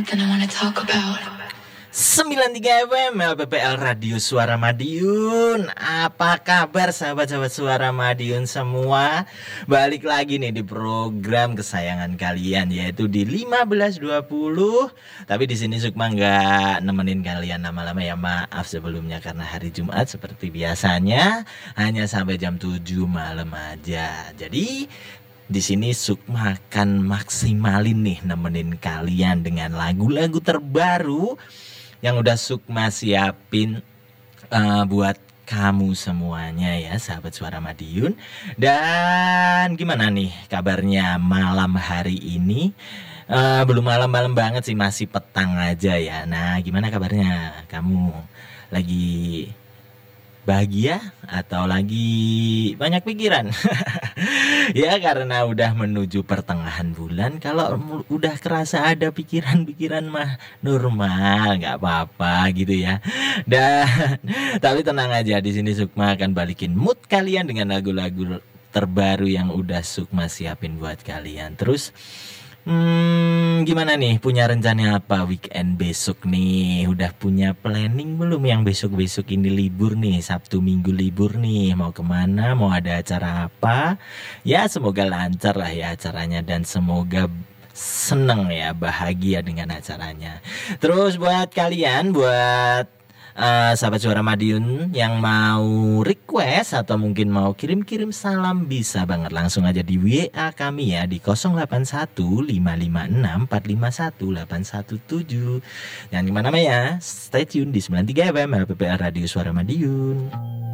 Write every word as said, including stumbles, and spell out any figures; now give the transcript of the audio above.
something I wanna talk about. sembilan puluh tiga F M L P P L Radio Suara Madiun. Apa kabar sahabat-sahabat Suara Madiun semua? Balik lagi nih di program kesayangan kalian, yaitu di lima belas dua puluh. Tapi di sini Sukma nggak nemenin kalian lama-lama ya, maaf sebelumnya, karena hari Jumat seperti biasanya hanya sampai jam tujuh malam aja. Jadi di sini Sukma akan maksimalin nih nemenin kalian dengan lagu-lagu terbaru yang udah Sukma siapin uh, buat kamu semuanya ya sahabat Suara Madiun. Dan gimana nih kabarnya malam hari ini? Uh, belum malam-malam banget sih, masih petang aja ya. Nah, gimana kabarnya? Kamu lagi bahagia atau lagi banyak pikiran? Ya karena udah menuju pertengahan bulan, kalau udah kerasa ada pikiran-pikiran mah normal, nggak apa-apa gitu ya. Dan tapi tenang aja, di sini Sukma akan balikin mood kalian dengan lagu-lagu terbaru yang udah Sukma siapin buat kalian. Terus Hmm, gimana nih? Punya rencana apa weekend besok nih? Udah punya planning belum yang besok-besok ini libur nih? Sabtu Minggu libur nih. Mau kemana? Mau ada acara apa? Ya semoga lancar lah ya acaranya, dan semoga seneng ya, bahagia dengan acaranya. Terus buat kalian, buat Uh, sahabat Suara Madiun yang mau request atau mungkin mau kirim-kirim salam, bisa banget langsung aja di W A kami ya di nol delapan satu lima lima enam empat lima satu delapan satu tujuh. Jangan kemana-mana ya, stay tune di sembilan puluh tiga F M L P P L Radio Suara Madiun.